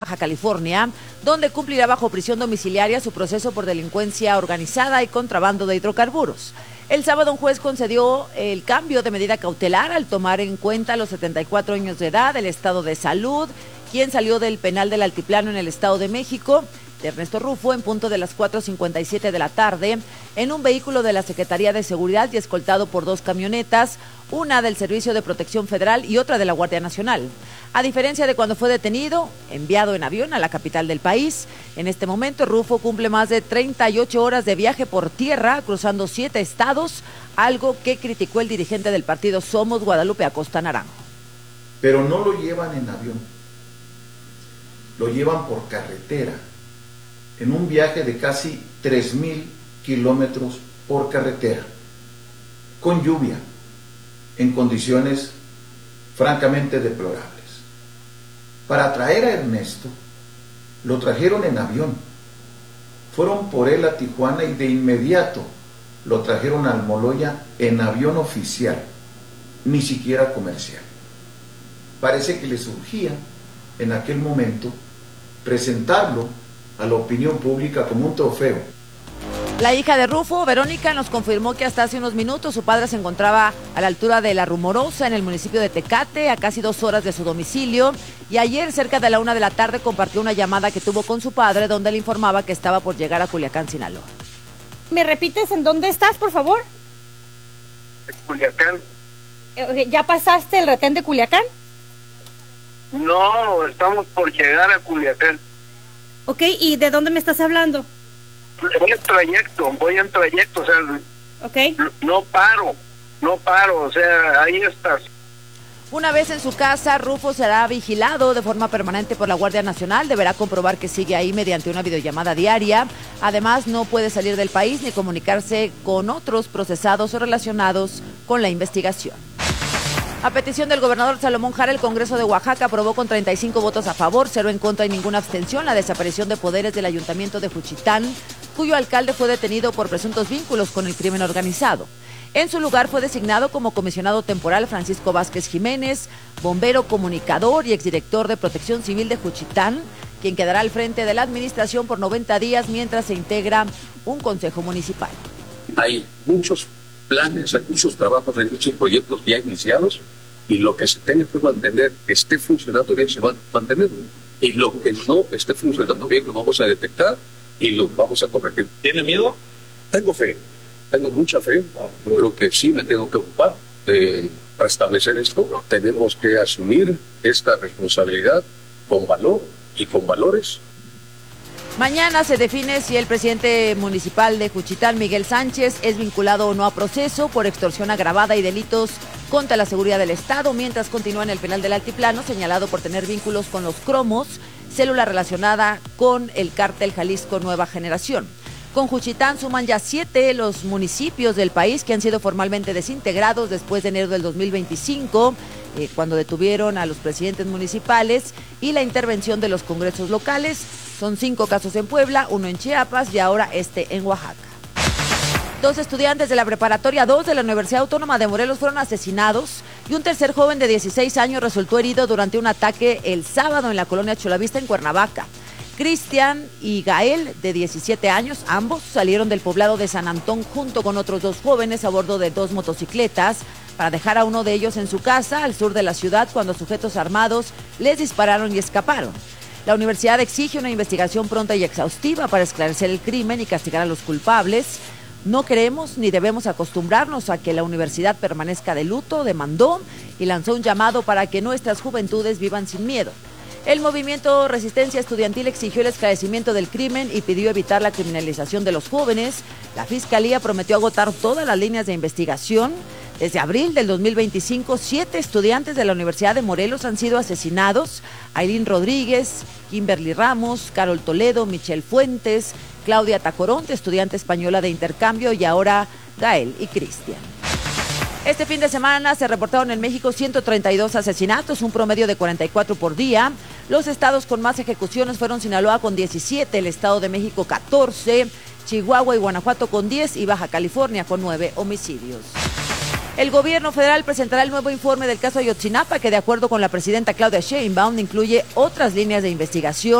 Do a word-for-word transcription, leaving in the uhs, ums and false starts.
Baja California, donde cumplirá bajo prisión domiciliaria su proceso por delincuencia organizada y contrabando de hidrocarburos. El sábado un juez concedió el cambio de medida cautelar al tomar en cuenta los setenta y cuatro años de edad, el estado de salud, quien salió del penal del Altiplano en el Estado de México, de Ernesto Rufo, en punto de las cuatro cincuenta y siete de la tarde, en un vehículo de la Secretaría de Seguridad y escoltado por dos camionetas, una del Servicio de Protección Federal y otra de la Guardia Nacional. A diferencia de cuando fue detenido, enviado en avión a la capital del país, en este momento Rufo cumple más de treinta y ocho horas de viaje por tierra, cruzando siete estados, algo que criticó el dirigente del partido Somos, Guadalupe Acosta Naranjo. Pero no lo llevan en avión, lo llevan por carretera, en un viaje de casi tres mil kilómetros por carretera, con lluvia, en condiciones francamente deplorables. Para traer a Ernesto, lo trajeron en avión, fueron por él a Tijuana y de inmediato lo trajeron a Almoloya en avión oficial, ni siquiera comercial. Parece que le surgía en aquel momento presentarlo a la opinión pública como un trofeo. La hija de Rufo, Verónica, nos confirmó que hasta hace unos minutos su padre se encontraba a la altura de La Rumorosa, en el municipio de Tecate, a casi dos horas de su domicilio, y ayer, cerca de la una de la tarde, compartió una llamada que tuvo con su padre, donde le informaba que estaba por llegar a Culiacán, Sinaloa. ¿Me repites en dónde estás, por favor? Culiacán. ¿Ya pasaste el retén de Culiacán? No, estamos por llegar a Culiacán. Ok, ¿y de dónde me estás hablando? Voy en trayecto, voy en trayecto, o sea, okay. no, no paro, no paro, o sea, ahí estás. Una vez en su casa, Rufo será vigilado de forma permanente por la Guardia Nacional, deberá comprobar que sigue ahí mediante una videollamada diaria. Además, no puede salir del país ni comunicarse con otros procesados o relacionados con la investigación. A petición del gobernador Salomón Jara, el Congreso de Oaxaca aprobó con treinta y cinco votos a favor, cero en contra y ninguna abstención la desaparición de poderes del Ayuntamiento de Juchitán, cuyo alcalde fue detenido por presuntos vínculos con el crimen organizado. En su lugar fue designado como comisionado temporal Francisco Vázquez Jiménez, bombero, comunicador y exdirector de Protección Civil de Juchitán, quien quedará al frente de la administración por noventa días mientras se integra un consejo municipal. Hay muchos planes, hay muchos trabajos, hay muchos proyectos ya iniciados y lo que se tiene que mantener, que esté funcionando bien, se va a mantener. Y lo que no esté funcionando bien, lo vamos a detectar y lo vamos a corregir. ¿Tiene miedo? Tengo fe, tengo mucha fe, creo que sí me tengo que ocupar de restablecer esto. Tenemos que asumir esta responsabilidad con valor y con valores. Mañana se define si el presidente municipal de Juchitán, Miguel Sánchez, es vinculado o no a proceso por extorsión agravada y delitos contra la seguridad del Estado, mientras continúa en el penal del Altiplano, señalado por tener vínculos con los Cromos, célula relacionada con el cártel Jalisco Nueva Generación. Con Juchitán suman ya siete los municipios del país que han sido formalmente desintegrados después de enero del dos mil veinticinco, eh, cuando detuvieron a los presidentes municipales y la intervención de los congresos locales. Son cinco casos en Puebla, uno en Chiapas y ahora este en Oaxaca. Dos estudiantes de la preparatoria dos de la Universidad Autónoma de Morelos fueron asesinados y un tercer joven de dieciséis años resultó herido durante un ataque el sábado en la colonia Chulavista en Cuernavaca. Cristian y Gael, de diecisiete años, ambos salieron del poblado de San Antón junto con otros dos jóvenes a bordo de dos motocicletas para dejar a uno de ellos en su casa al sur de la ciudad cuando sujetos armados les dispararon y escaparon. La universidad exige una investigación pronta y exhaustiva para esclarecer el crimen y castigar a los culpables. No queremos ni debemos acostumbrarnos a que la universidad permanezca de luto, demandó y lanzó un llamado para que nuestras juventudes vivan sin miedo. El movimiento Resistencia Estudiantil exigió el esclarecimiento del crimen y pidió evitar la criminalización de los jóvenes. La Fiscalía prometió agotar todas las líneas de investigación. Desde abril del dos mil veinticinco, siete estudiantes de la Universidad de Morelos han sido asesinados. Ailín Rodríguez, Kimberly Ramos, Carol Toledo, Michelle Fuentes, Claudia Tacoronte, estudiante española de intercambio, y ahora Gael y Cristian. Este fin de semana se reportaron en México ciento treinta y dos asesinatos, un promedio de cuarenta y cuatro por día. Los estados con más ejecuciones fueron Sinaloa con diecisiete, el Estado de México catorce, Chihuahua y Guanajuato con diez y Baja California con nueve homicidios. El gobierno federal presentará el nuevo informe del caso Ayotzinapa, que de acuerdo con la presidenta Claudia Sheinbaum incluye otras líneas de investigación